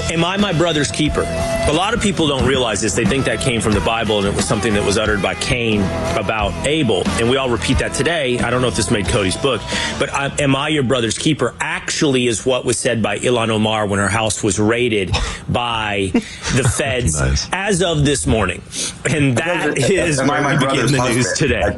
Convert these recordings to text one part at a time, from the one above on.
am I my brother's keeper? A lot of people don't realize this. They think that came from the Bible, and it was something that was uttered by Cain about Abel. And we all repeat that today. I don't know if this made Cody's book, but am I your brother's keeper actually is what was said by Ilhan Omar when her house was raided by the feds as of this morning. And that is where we begin the news today.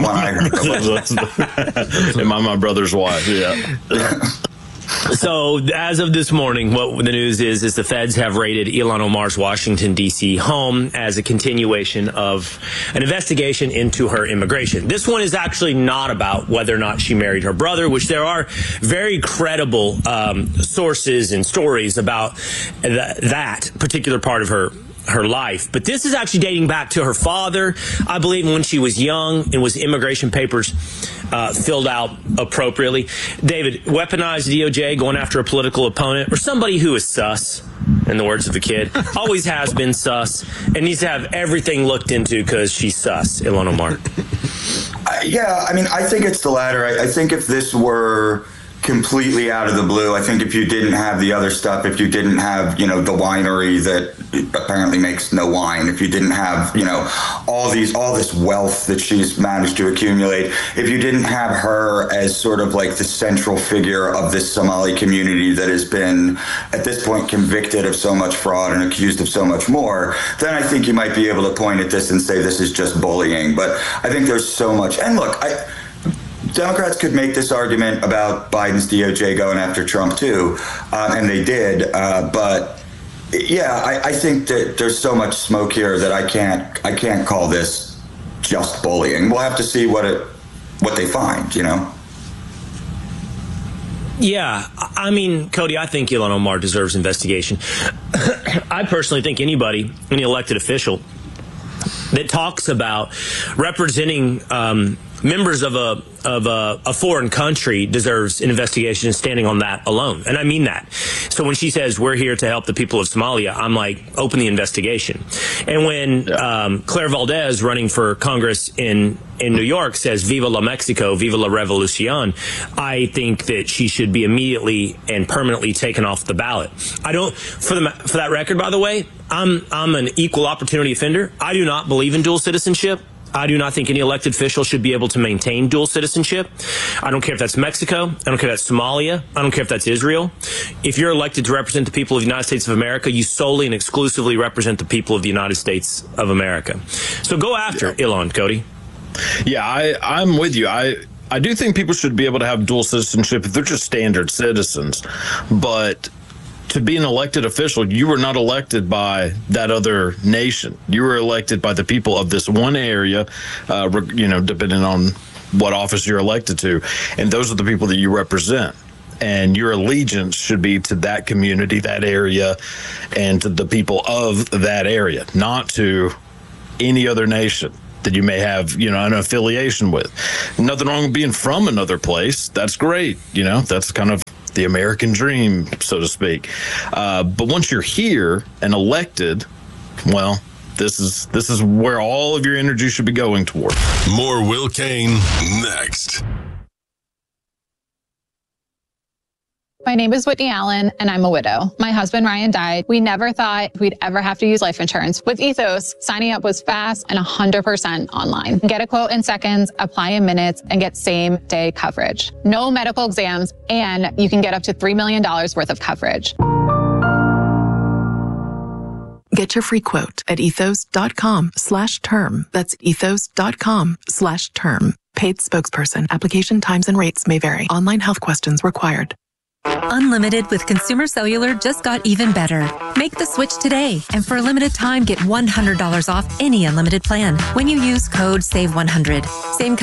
Am I my brother's wife? Yeah. So as of this morning, what the news is the feds have raided Ilhan Omar's Washington, D.C. home as a continuation of an investigation into her immigration. This one is actually not about whether or not she married her brother, which there are very credible sources and stories about that particular part of her life. But this is actually dating back to her father, I believe, when she was young and was immigration papers filled out appropriately. David, weaponized DOJ going after a political opponent or somebody who is sus, in the words of the kid, always has been sus and needs to have everything looked into because she's sus, Ilhan Omar. Yeah, I mean, I think it's the latter. I think if this were completely out of the blue, I think if you didn't have the other stuff, if you didn't have, the winery that apparently makes no wine, if you didn't have, all this wealth that she's managed to accumulate, if you didn't have her as sort of like the central figure of this Somali community that has been at this point convicted of so much fraud and accused of so much more, then I think you might be able to point at this and say this is just bullying. But I think there's so much. And look, Democrats could make this argument about Biden's DOJ going after Trump too, and they did. But yeah, I think that there's so much smoke here that I can't call this just bullying. We'll have to see what they find. Yeah, I mean, Cody, I think Ilhan Omar deserves investigation. I personally think any elected official that talks about representing members of a foreign country deserves an investigation standing on that alone. And I mean that. So when she says we're here to help the people of Somalia, I'm like, open the investigation. And when Claire Valdez, running for Congress in New York, says Viva la Mexico, Viva la Revolucion, I think that she should be immediately and permanently taken off the ballot. I don't, for that record, by the way, I'm an equal opportunity offender. I do not believe in dual citizenship. I do not think any elected official should be able to maintain dual citizenship. I don't care if that's Mexico. I don't care if that's Somalia. I don't care if that's Israel. If you're elected to represent the people of the United States of America, you solely and exclusively represent the people of the United States of America. So go after Ilhan, Cody. Yeah, I'm with you. I do think people should be able to have dual citizenship if they're just standard citizens. But to be an elected official, you were not elected by that other nation. You were elected by the people of this one area, depending on what office you're elected to. And those are the people that you represent. And your allegiance should be to that community, that area, and to the people of that area, not to any other nation that you may have, an affiliation with. Nothing wrong with being from another place. That's great. That's kind of the American dream, so to speak. But once you're here and elected, well, this is where all of your energy should be going toward. More Will Cain next. My name is Whitney Allen, and I'm a widow. My husband, Ryan, died. We never thought we'd ever have to use life insurance. With Ethos, signing up was fast and 100% online. Get a quote in seconds, apply in minutes, and get same-day coverage. No medical exams, and you can get up to $3 million worth of coverage. Get your free quote at ethos.com/term. That's ethos.com/term. Paid spokesperson. Application times and rates may vary. Online health questions required. Unlimited with Consumer Cellular just got even better. Make the switch today, and for a limited time, get $100 off any unlimited plan when you use code SAVE100. Same